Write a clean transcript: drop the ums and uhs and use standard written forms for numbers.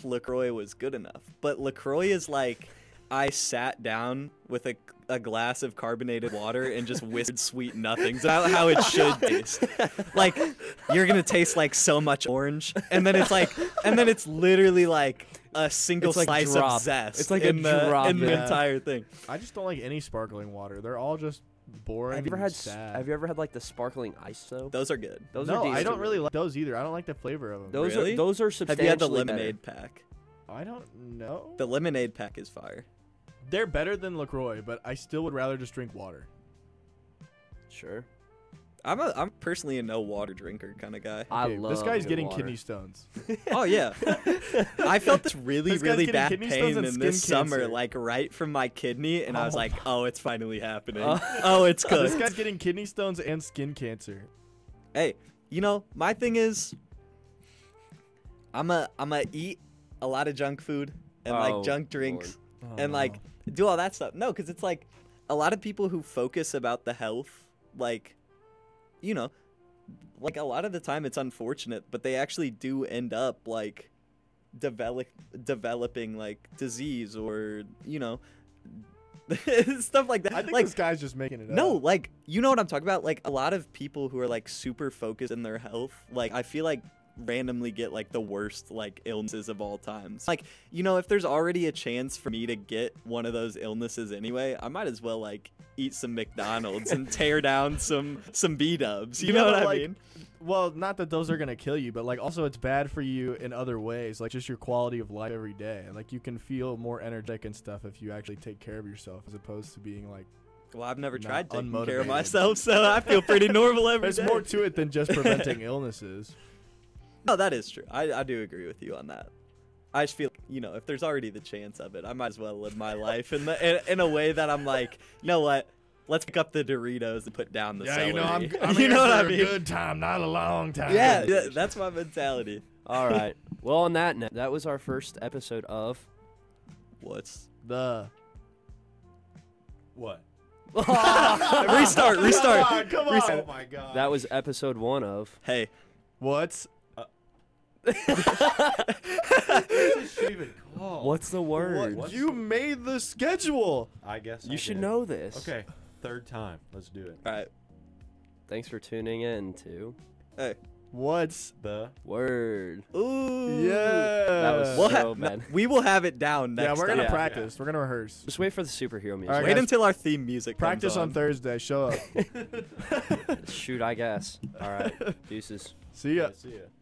LaCroix was good enough. But LaCroix is like, I sat down with a glass of carbonated water and just whispered sweet nothings about how it should taste. Like, you're going to taste like so much orange. And then it's literally like a single It's like slice drop. of zest It's like in a the drop. entire thing. I just don't like any sparkling water. They're all just boring. Have you ever and had sad. Have you ever had like the sparkling ice though? Those are good. Those no, are decent. I don't really like those either. I don't like the flavor of them. Those Really? are those are Have substantially you had the better. lemonade pack? I don't know. The lemonade pack is fire. They're better than LaCroix, but I still would rather just drink water. Sure. I'm personally a no water drinker kind of guy. I Okay, love this guy's good getting water. kidney stones. Oh yeah. I felt this really This guy's really getting bad kidney stones pain and in skin this summer, cancer. like right from my kidney, and I was Oh like, oh, it's finally happening. Oh. Oh, it's This good. guy's getting kidney stones and skin cancer. Hey, you know, my thing is, I'm a eat a lot of junk food and Oh, like junk drinks and like Oh. do all that stuff. No, because it's like a lot of people who focus about the health, like, you know, like a lot of the time it's unfortunate, but they actually do end up like developing like disease or, you know, stuff like that. I think like, this guy's just making it no, up. like, you know what I'm talking about? Like, a lot of people who are, like, super focused in their health, like, I feel like randomly get, like, the worst, like, illnesses of all times. Like, you know, if there's already a chance for me to get one of those illnesses anyway, I might as well, like, eat some McDonald's and tear down some B-dubs. You know what I like, mean? Well, not that those are gonna kill you, but like also it's bad for you in other ways, like just your quality of life every day. Like you can feel more energetic and stuff if you actually take care of yourself, as opposed to being like. Well, I've never Not tried taking care of unmotivated. myself, so I feel pretty normal every There's day. more to it than just preventing illnesses. No, that is true. I do agree with you on that. I just feel, you know, if there's already the chance of it, I might as well live my life in a way that I'm like, you know what? Let's pick up the Doritos and put down the celery. I'm you here know what for I a mean? good time, not a long time. Yeah, that's my mentality. All right. Well, on that note, that was our first episode of. What's The What? restart? Come on. Reset. Oh my god. That was episode 1 of. Hey, What's even called? What's the word? What? you made the schedule? I guess You I should did. know this. Okay, third time. Let's do it. all right. Thanks for tuning in to Hey, What's The Word. ooh. yeah? That was We'll so ha- bad. we will have it down next Yeah, we're gonna time. practice. We're gonna rehearse. Just wait for the superhero music. All right, Wait guys. until our theme music Practice comes on Thursday. Show up. Shoot, I guess. All right. Deuces. See ya. See ya.